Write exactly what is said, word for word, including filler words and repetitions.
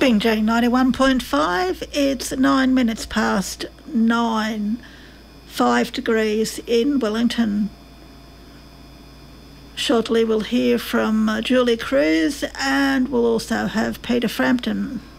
Binjay ninety-one point five, it's nine minutes past nine, five degrees in Wellington. Shortly we'll hear from uh, Julie Cruz, and we'll also have Peter Frampton.